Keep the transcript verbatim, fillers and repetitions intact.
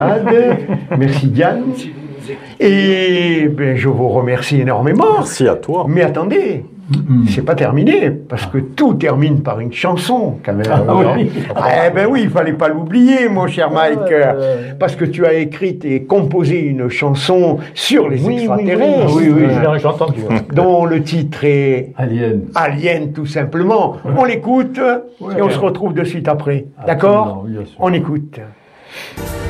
Merci Diane. Et ben, je vous remercie énormément. Merci à toi. Mais attendez, mm-hmm. c'est pas terminé, parce que tout termine par une chanson, quand même. Ah, oui. Eh ben oui, il fallait pas l'oublier, mon cher Mike, euh... parce que tu as écrit et composé une chanson sur les oui, extraterrestres. Oui, oui, oui, oui. j'ai entendu. Dont le titre est Alien. Alien, tout simplement. On l'écoute, ouais, et on se retrouve de suite après. D'accord? On écoute.